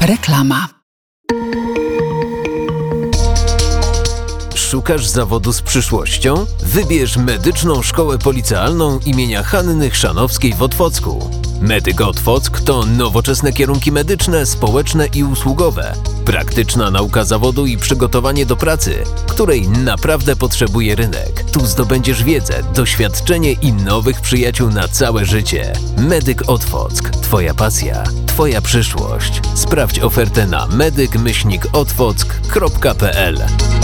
Reklama. Szukasz zawodu z przyszłością? Wybierz Medyczną Szkołę Policealną imienia Hanny Chrzanowskiej w Otwocku. Medyk Otwock to nowoczesne kierunki medyczne, społeczne i usługowe. Praktyczna nauka zawodu i przygotowanie do pracy, której naprawdę potrzebuje rynek. Tu zdobędziesz wiedzę, doświadczenie i nowych przyjaciół na całe życie. Medyk Otwock. Twoja pasja, Twoja przyszłość. Sprawdź ofertę na medyk-otwock.pl.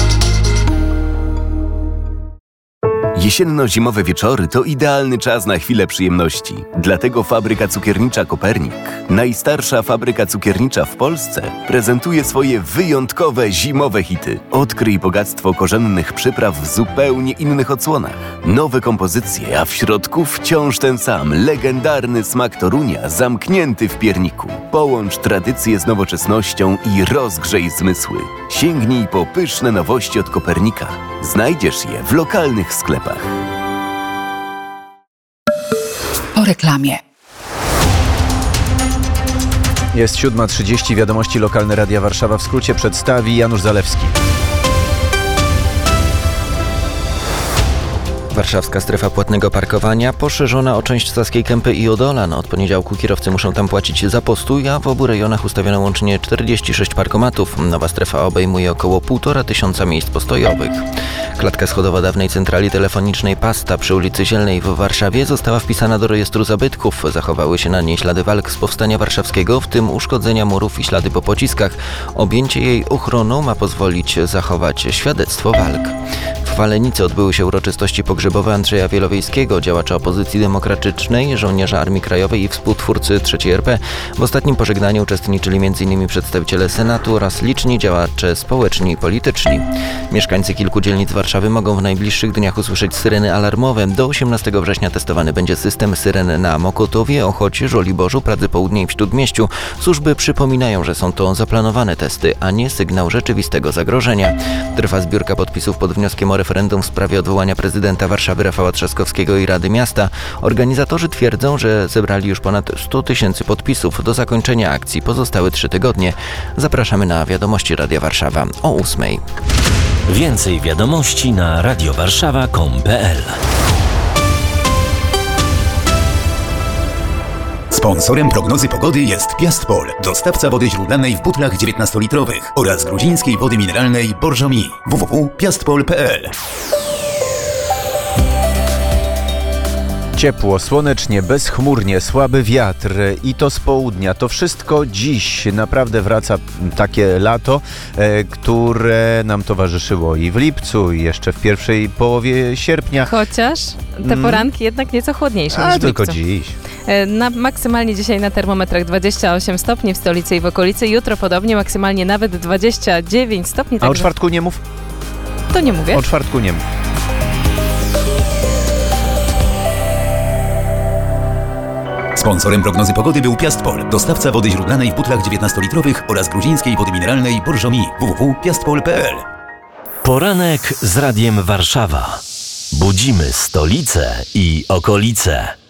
Jesienno-zimowe wieczory to idealny czas na chwilę przyjemności. Dlatego fabryka cukiernicza Kopernik, najstarsza fabryka cukiernicza w Polsce, prezentuje swoje wyjątkowe zimowe hity. Odkryj bogactwo korzennych przypraw w zupełnie innych odsłonach. Nowe kompozycje, a w środku wciąż ten sam, legendarny smak Torunia zamknięty w pierniku. Połącz tradycję z nowoczesnością i rozgrzej zmysły. Sięgnij po pyszne nowości od Kopernika. Znajdziesz je w lokalnych sklepach. Po reklamie. Jest 7:30, wiadomości lokalne Radia Warszawa w skrócie przedstawi Janusz Zalewski. Warszawska strefa płatnego parkowania poszerzona o część Saskiej Kępy i Odolan. Od poniedziałku kierowcy muszą tam płacić za postój, a w obu rejonach ustawiono łącznie 46 parkomatów. Nowa strefa obejmuje około 1500 miejsc postojowych. Klatka schodowa dawnej centrali telefonicznej Pasta przy ulicy Zielnej w Warszawie została wpisana do rejestru zabytków. Zachowały się na niej ślady walk z powstania warszawskiego, w tym uszkodzenia murów i ślady po pociskach. Objęcie jej ochroną ma pozwolić zachować świadectwo walk. W Walenicy odbyły się uroczystości pogrzebowe Andrzeja Wielowiejskiego, działacza opozycji demokratycznej, żołnierza Armii Krajowej i współtwórcy III RP. W ostatnim pożegnaniu uczestniczyli m.in. przedstawiciele Senatu oraz liczni działacze społeczni i polityczni. Mieszkańcy kilku dzielnic Warszawy mogą w najbliższych dniach usłyszeć syreny alarmowe. Do 18 września testowany będzie system syren na Mokotowie, Ochocie, Żoliborzu, Pradze Południej i w Śródmieściu. Służby przypominają, że są to zaplanowane testy, a nie sygnał rzeczywistego zagrożenia. Trwa zbiórka podpisów pod wnioskiem o referendum w sprawie odwołania prezydenta Warszawy Rafała Trzaskowskiego i Rady Miasta. Organizatorzy twierdzą, że zebrali już ponad 100 000 podpisów. Do zakończenia akcji pozostały 3 tygodnie. Zapraszamy na wiadomości Radia Warszawa o 8:00. Więcej wiadomości na radiowarszawa.com.pl. Sponsorem prognozy pogody jest Piastpol, dostawca wody źródlanej w butlach 19-litrowych oraz gruzińskiej wody mineralnej Borżomi. www.piastpol.pl. Ciepło, słonecznie, bezchmurnie, słaby wiatr i to z południa. To wszystko dziś naprawdę wraca takie lato, które nam towarzyszyło i w lipcu, i jeszcze w pierwszej połowie sierpnia. Chociaż te poranki jednak nieco chłodniejsze niż w lipcu. Tylko dziś. Maksymalnie dzisiaj na termometrach 28 stopni w stolicy i w okolicy. Jutro podobnie, maksymalnie nawet 29 stopni. A o czwartku nie mów? To nie mówię. O czwartku nie mów. Sponsorem prognozy pogody był Piastpol, dostawca wody źródlanej w butlach 19-litrowych oraz gruzińskiej wody mineralnej Borżomi. www.piastpol.pl. Poranek z Radiem Warszawa. Budzimy stolicę i okolice.